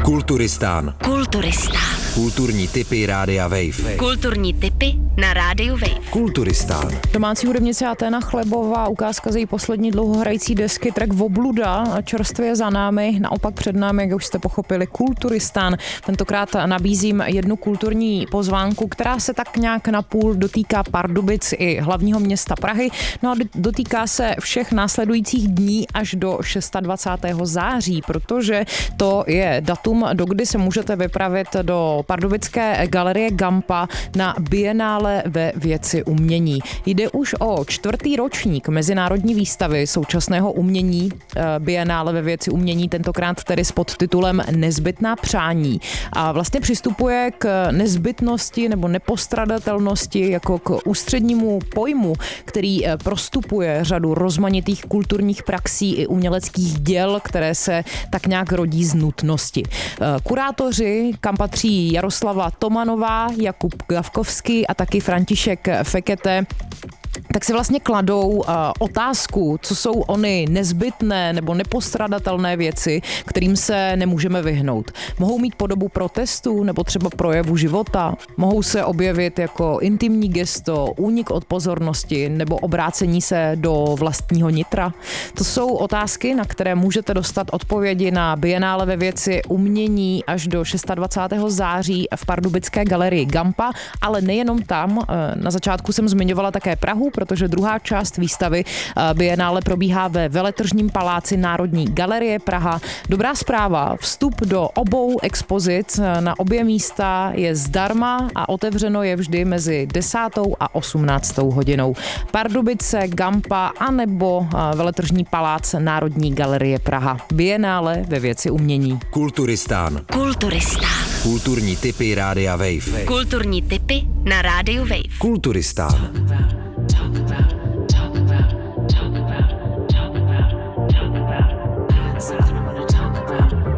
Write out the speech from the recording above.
Kulturistán. Kulturní tipy Rádia Wave. Kulturní tipy na Rádiu Wave. Kulturistán. Domácí hudebnice Aténa Chlebová, ukázka z její poslední dlouhohrající desky, track Vobluda, čerstvě za námi, naopak před námi, jak už jste pochopili, Kulturistán. Tentokrát nabízím jednu kulturní pozvánku, která se tak nějak napůl dotýká Pardubic i hlavního města Prahy, no a dotýká se všech následujících dní až do 26. září, protože to je datum, dokdy se můžete vypravit do pardubické galerie Gampa na Bienále ve věci umění. Jde už o 4. ročník mezinárodní výstavy současného umění Bienále ve věci umění, tentokrát tedy s podtitulem Nezbytná přání. A vlastně přistupuje k nezbytnosti nebo nepostradatelnosti jako k ústřednímu pojmu, který prostupuje řadu rozmanitých kulturních praxí i uměleckých děl, které se tak nějak rodí z nutnosti. Kurátoři, kam patří Jaroslava Tomanová, Jakub Gavkovský a taky František Fekete, tak si vlastně kladou otázku, co jsou ony nezbytné nebo nepostradatelné věci, kterým se nemůžeme vyhnout. Mohou mít podobu protestu nebo třeba projevu života, mohou se objevit jako intimní gesto, únik od pozornosti nebo obrácení se do vlastního nitra. To jsou otázky, na které můžete dostat odpovědi na Bienále ve věci umění až do 26. září v pardubické galerii Gampa, ale nejenom tam. Na začátku jsem zmiňovala také Prahu, protože druhá část výstavy Bienále probíhá ve Veletržním paláci Národní galerie Praha. Dobrá zpráva, vstup do obou expozic na obě místa je zdarma a otevřeno je vždy mezi 10. a 18. hodinou. Pardubice, Gampa anebo Veletržní palác Národní galerie Praha. Bienále ve věci umění. Kulturistán. Kulturní tipy Rádia Wave. Kulturistán.